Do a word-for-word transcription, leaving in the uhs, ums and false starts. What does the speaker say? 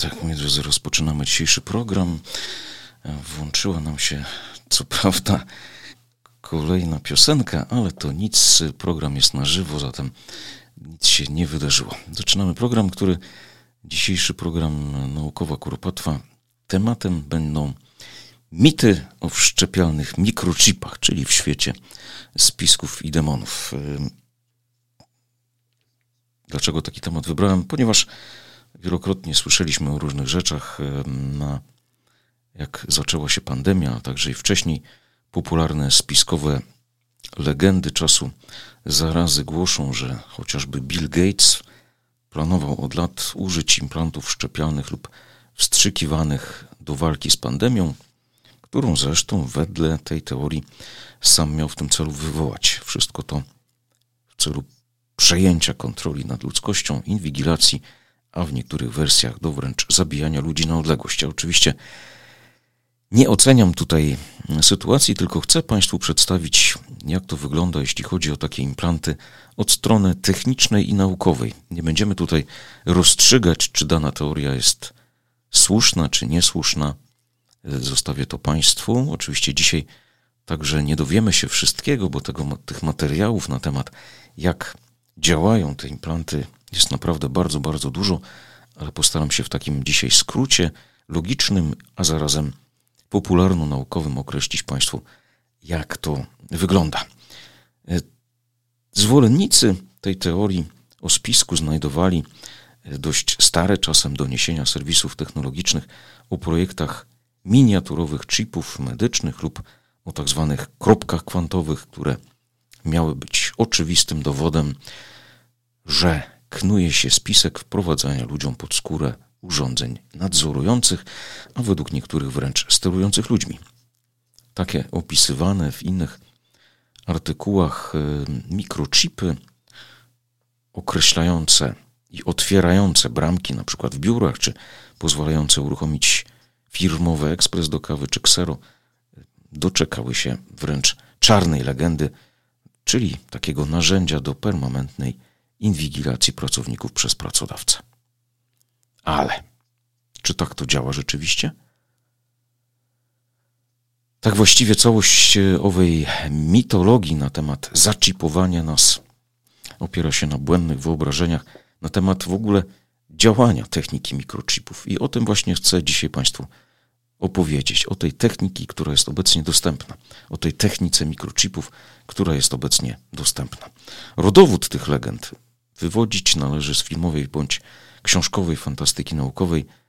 Tak, moi drodzy, rozpoczynamy dzisiejszy program. Włączyła nam się, co prawda, kolejna piosenka, ale to nic, program jest na żywo, zatem nic się nie wydarzyło. Zaczynamy program, który, dzisiejszy program Naukowa Kuropatwa. Tematem będą mity o wszczepialnych mikrochipach, czyli w świecie spisków i demonów. Dlaczego taki temat wybrałem? Ponieważ wielokrotnie słyszeliśmy o różnych rzeczach, na, jak zaczęła się pandemia, a także i wcześniej popularne spiskowe legendy czasu zarazy głoszą, że chociażby Bill Gates planował od lat użyć implantów szczepialnych lub wstrzykiwanych do walki z pandemią, którą zresztą wedle tej teorii sam miał w tym celu wywołać. Wszystko to w celu przejęcia kontroli nad ludzkością, inwigilacji, a w niektórych wersjach do wręcz zabijania ludzi na odległość. Ja oczywiście nie oceniam tutaj sytuacji, tylko chcę Państwu przedstawić, jak to wygląda, jeśli chodzi o takie implanty od strony technicznej i naukowej. Nie będziemy tutaj rozstrzygać, czy dana teoria jest słuszna, czy niesłuszna. Zostawię to Państwu. Oczywiście dzisiaj także nie dowiemy się wszystkiego, bo tego, tych materiałów na temat, jak działają te implanty, jest naprawdę bardzo, bardzo dużo, ale postaram się w takim dzisiaj skrócie logicznym, a zarazem popularno-naukowym określić Państwu, jak to wygląda. Zwolennicy tej teorii o spisku znajdowali dość stare czasem doniesienia serwisów technologicznych o projektach miniaturowych chipów medycznych lub o tak zwanych kropkach kwantowych, które miały być oczywistym dowodem, że knuje się spisek wprowadzania ludziom pod skórę urządzeń nadzorujących, a według niektórych wręcz sterujących ludźmi. Takie opisywane w innych artykułach mikrochipy określające i otwierające bramki na przykład w biurach, czy pozwalające uruchomić firmowy ekspres do kawy czy ksero, doczekały się wręcz czarnej legendy, czyli takiego narzędzia do permanentnej inwigilacji pracowników przez pracodawcę. Ale czy tak to działa rzeczywiście? Tak właściwie całość owej mitologii na temat zaczipowania nas opiera się na błędnych wyobrażeniach na temat w ogóle działania techniki mikrochipów. I o tym właśnie chcę dzisiaj Państwu opowiedzieć. O tej techniki, która jest obecnie dostępna. O tej technice mikrochipów, która jest obecnie dostępna. Rodowód tych legend wywodzić należy z filmowej bądź książkowej fantastyki naukowej